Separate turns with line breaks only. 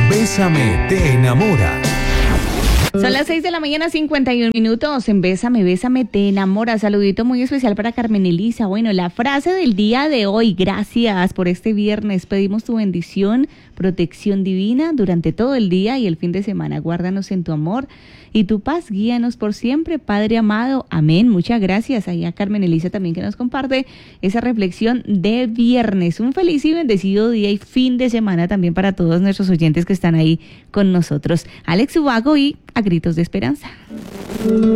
Bésame te enamora.
Son las 6 de la mañana, 51 minutos. En Bésame, Bésame te enamora. Saludito muy especial para Carmen Elisa. Bueno, la frase del día de hoy: gracias por este viernes. Pedimos tu bendición, protección divina durante todo el día y el fin de semana. Guárdanos en tu amor y tu paz. Guíanos por siempre, Padre amado. Amén. Muchas gracias. Ahí a Carmen Elisa también, que nos comparte esa reflexión de viernes. Un feliz y bendecido día y fin de semana también para todos nuestros oyentes que están ahí con nosotros. Alex Ubago y A Gritos de Esperanza.